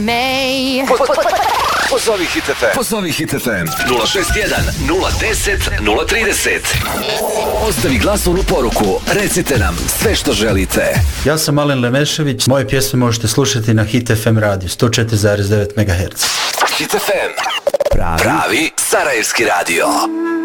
Pozovi Hit FM. Pozovi Hit FM. 061 010 030. Ostavi glasovnu poruku. Recite nam sve što želite. Ja sam Alen Lemešević. Moje pjesme možete slušati na Hit FM radio 104,9 MHz. Hit FM. Pravi sarajevski radio.